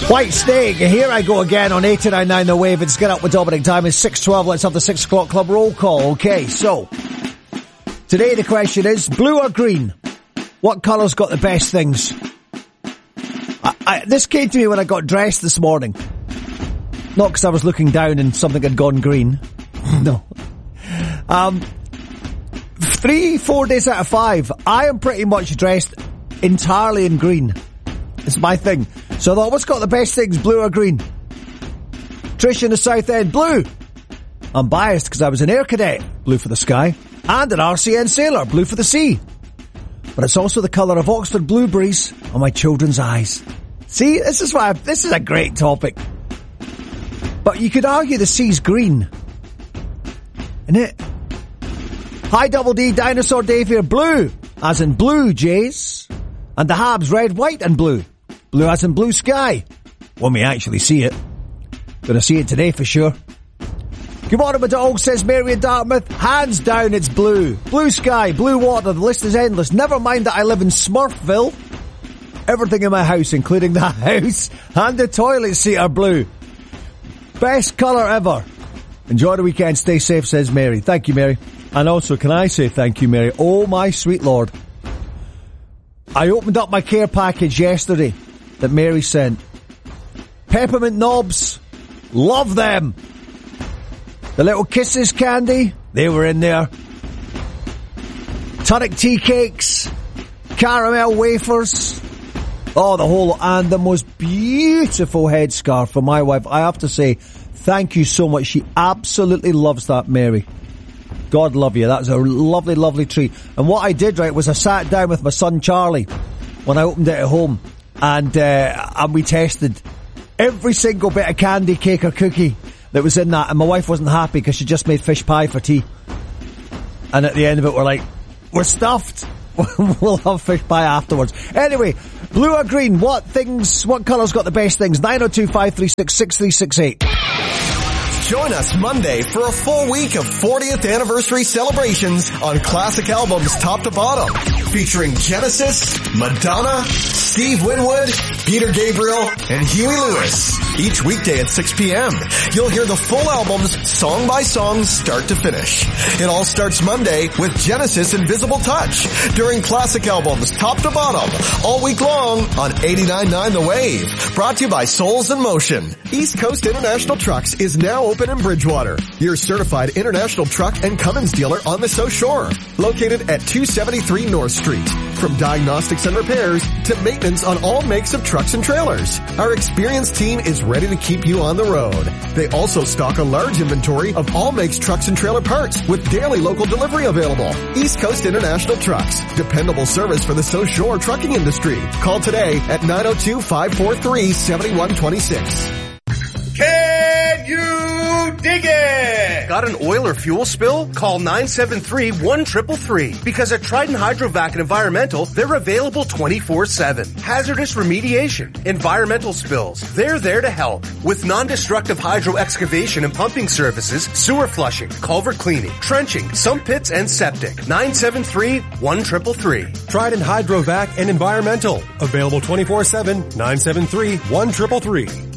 White Snake, here I go again on 89.9 The Wave. It's Get Up with Dominic. Time is 6:12. Let's have the 6 o'clock club roll call. Okay, so today the question is blue or green? What colour's got the best things? This came to me when I got dressed this morning. Not because I was looking down and something had gone green. No. 3-4 days out of 5, I am pretty much dressed entirely in green. It's my thing. So I thought, what's got the best things, blue or green? Trish in the South End, blue. I'm biased because I was an air cadet, blue for the sky, and an RCN sailor, blue for the sea. But it's also the colour of Oxford blueberries on my children's eyes. See, this is a great topic. But you could argue the sea's green. Isn't it? Hi Double D, Dinosaur Dave here, blue, as in blue jays. And the Habs, red, white and blue. Blue as in blue sky. When we actually see it. Gonna see it today for sure. Good morning, my dog, says Mary in Dartmouth. Hands down, it's blue. Blue sky, blue water, the list is endless. Never mind that I live in Smurfville. Everything in my house, including the house and the toilet seat, are blue. Best colour ever. Enjoy the weekend, stay safe, says Mary. Thank you, Mary. And also, can I say thank you, Mary? Oh, my sweet Lord. I opened up my care package yesterday that Mary sent. Peppermint knobs. Love them. The little kisses candy. They were in there. Tonic tea cakes. Caramel wafers. Oh, the whole, and the most beautiful headscarf for my wife. I have to say, thank you so much. She absolutely loves that, Mary. God love you. That was a lovely, lovely treat. And what I did, right, was I sat down with my son Charlie when I opened it at home, and we tested every single bit of candy, cake or cookie that was in that, and my wife wasn't happy because she just made fish pie for tea. And at the end of it, we're like, we're stuffed. We'll have fish pie afterwards. Anyway, blue or green, what colour's got the best things? 902-536-6368. Join us Monday for a full week of 40th anniversary celebrations on classic albums top to bottom, featuring Genesis, Madonna, Steve Winwood, Peter Gabriel, and Huey Lewis. Each weekday at 6 p.m. You'll hear the full albums song by song, start to finish. It all starts Monday with Genesis Invisible Touch during classic albums top to bottom all week long on 89.9 The Wave. Brought to you by Souls in Motion. East Coast International Trucks is now open in Bridgewater, your certified international truck and Cummins dealer on the South Shore. Located at 273 North Street. From diagnostics and repairs to maintenance on all makes of trucks and trailers, our experienced team is ready to keep you on the road. They also stock a large inventory of all makes trucks and trailer parts with daily local delivery available. East Coast International Trucks, dependable service for the South Shore trucking industry. Call today at 902-543-7126. Can you dig it? Got an oil or fuel spill? Call 973-1333. Because at Trident Hydrovac and Environmental, they're available 24/7. Hazardous remediation, environmental spills, they're there to help. With non-destructive hydro excavation and pumping services, sewer flushing, culvert cleaning, trenching, sump pits, and septic. 973-1333. Trident Hydrovac and Environmental. Available 24/7, 973-1333.